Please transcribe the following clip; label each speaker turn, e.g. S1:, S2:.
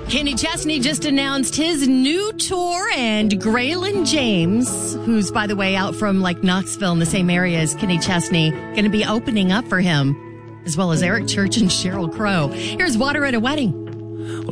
S1: Kenny Chesney just announced his new tour, and Graylin James, who's, by the way, out from like Knoxville in the same area as Kenny Chesney, going to be opening up for him, as well as Eric Church and Sheryl Crow. Here's Water at a Wedding.